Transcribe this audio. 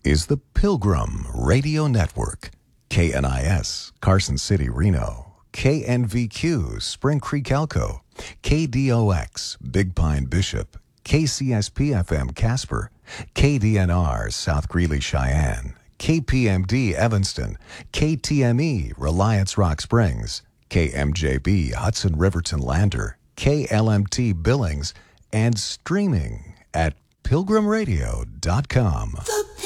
is the Pilgrim Radio Network. KNIS, Carson City, Reno. KNVQ, Spring Creek, Elko. KDOX, Big Pine, Bishop. KCSP-FM, Casper. KDNR, South Greeley, Cheyenne. KPMD, Evanston. KTME, Reliance Rock Springs. KMJB, Hudson Riverton Lander. KLMT, Billings. And streaming at pilgrimradio.com.